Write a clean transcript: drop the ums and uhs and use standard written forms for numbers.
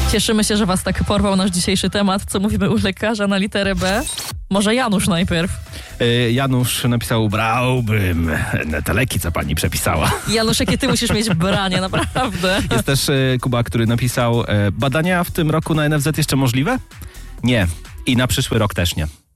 Cieszymy się, że was tak porwał nasz dzisiejszy temat. Co mówimy u lekarza na literę B? Może Janusz najpierw. Janusz napisał, brałbym te leki, co pani przepisała. Janusz, jakie ty musisz mieć branie, naprawdę. Jest też Kuba, który napisał, badania w tym roku na NFZ jeszcze możliwe? Nie. I na przyszły rok też nie.